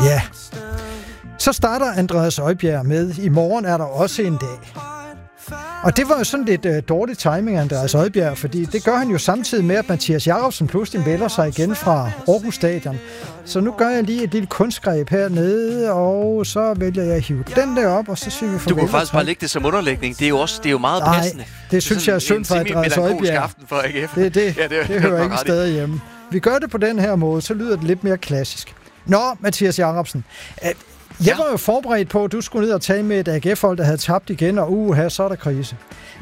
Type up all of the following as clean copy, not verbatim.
Ja, så starter Andreas Højbjerg med, i morgen er der også en dag. Og det var jo sådan lidt dårlig timing af Andreas Højbjerg, fordi det gør han jo samtidig med, at Mathias Jacobsen pludselig melder sig igen fra Aarhus Stadion. Så nu gør jeg lige et lille kunstgreb hernede, og så vælger jeg at hive den der op, og så siger vi farvel. Du kunne faktisk bare lægge det som underlægning. Det er jo meget passende. Det synes jeg er synd for Andreas Højbjerg. For AGF. Det hører ikke stadig hjemme. Vi gør det på den her måde, så lyder det lidt mere klassisk. Nå, Mathias Jacobsen. Jeg var jo forberedt på, at du skulle ned og tale med et AGF-hold, der havde tabt igen, og så er der krise.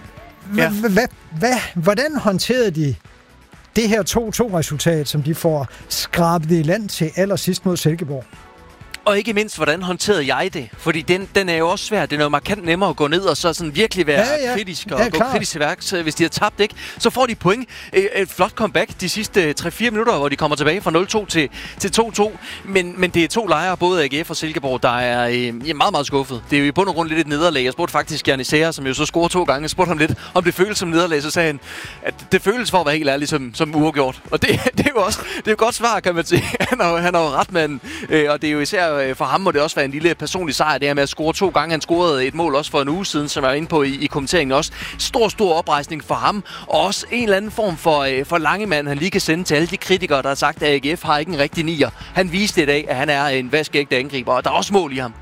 Hvordan håndterede de det her 2-2-resultat, som de får skrabet i land til allersidst mod Silkeborg? Og ikke mindst, hvordan håndterede jeg det? Fordi den er jo også svær. Det er noget markant nemmere at gå ned og så sådan virkelig være kritisk og gå kritisk til værks. Hvis de har tabt, ikke? Så får de point. Et flot comeback de sidste 3-4 minutter, hvor de kommer tilbage fra 0-2 til 2-2. Men det er to lejre, både AGF og Silkeborg, der er meget, meget skuffet. Det er jo i bund og grund lidt et nederlag. Jeg spurgte faktisk Gianni Seher, som jo så scorer 2 gange. Jeg spurgte ham lidt, om det føles som nederlag. Så sagde han, at det føles for at være helt ærlig som uafgjort. Og det er jo også et godt svar, kan man sige. Han har jo ret, manden. Og det er jo især for ham må det også være en lille personlig sejr, det her med at score 2 gange. Han scorede et mål også for en uge siden, som jeg var inde på i kommenteringen også. Stor oprejsning for ham, og også en eller anden form for Langemand, han lige kan sende til alle de kritikere, der har sagt, at AGF har ikke en rigtig nier. Han viste i dag, at han er en vaskeægte angriber, og der er også mål i ham.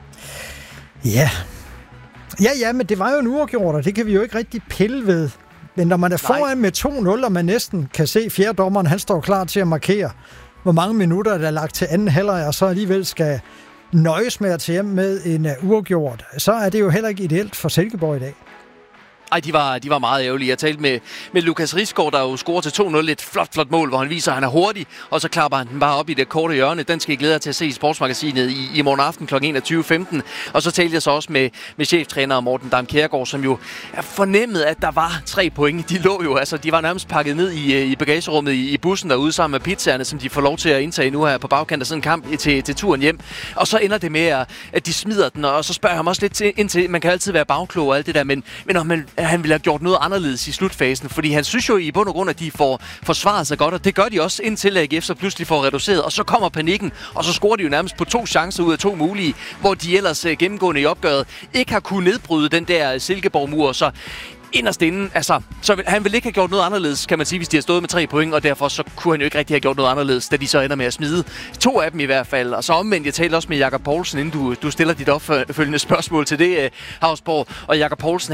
Ja, men det var jo en uafgjort, og det kan vi jo ikke rigtig pille ved. Men når man er foran med 2-0, og man næsten kan se fjerdommeren, han står klar til at markere, hvor mange minutter der er lagt til anden halvleg, og så alligevel skal nøjes med at tage hjem med en uafgjort, så er det jo heller ikke ideelt for Silkeborg i dag. Ej, de var meget ærgerlige. Jeg talte med Lukas Risgaard, der jo scorer til 2-0. Et flot mål, hvor han viser, at han er hurtig, og så klapper han den bare op i det korte hjørne. Den skal I glæde jer til at se i Sportsmagasinet i morgen aften kl. 21.15. Og så talte jeg så også med cheftræner Morten Dam Kjærgaard, som jo fornemmede, at der var 3 point. De lå jo, altså de var nærmest pakket ned i bagagerummet i bussen derude sammen med pizzaerne, som de får lov til at indtage nu her på bagkant af sådan en kamp til turen hjem. Og så ender det med, at de smider den, og så spørger jeg ham også lidt ind til, man kan altid være bagklog og alt det der, men om han ville have gjort noget anderledes i slutfasen, fordi han synes jo i bund og grund, at de får forsvaret sig godt, og det gør de også, indtil AGF så pludselig får reduceret, og så kommer panikken, og så scorer de jo nærmest på 2 chancer ud af 2 mulige, hvor de ellers gennemgående i opgøret ikke har kunnet nedbryde den der Silkeborg-mur, så inderst inden, altså, så han ville ikke have gjort noget anderledes, kan man sige, hvis de har stået med 3 point, og derfor så kunne han jo ikke rigtig have gjort noget anderledes, da de så ender med at smide 2 af dem i hvert fald. Og så omvendt, jeg talte også med Jakob Poulsen, inden du stiller dit opfølgende spørgsmål til det, Hausborg, og Jakob Poulsen,